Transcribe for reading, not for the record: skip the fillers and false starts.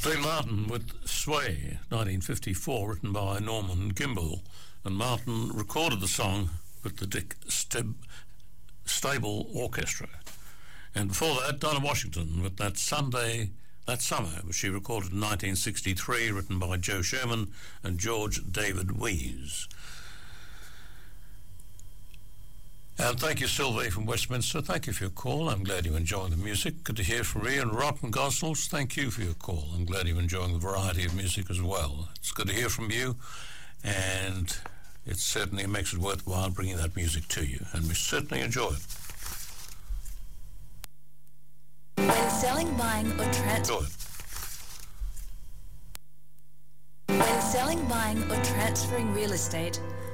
Dean Martin with Sway, 1954, written by Norman Gimbel, and Martin recorded the song with the Dick Stable Orchestra. And before that, Dinah Washington with That Summer, which she recorded in 1963, written by Joe Sherman and George David Wees. And thank you, Sylvie from Westminster. Thank you for your call. I'm glad you enjoy the music. Good to hear from Ian Rock and Gosnells. Thank you for your call. I'm glad you're enjoying the variety of music as well. It's good to hear from you, and it certainly makes it worthwhile bringing that music to you, and we certainly enjoy it. When selling, buying, or transferring real estate,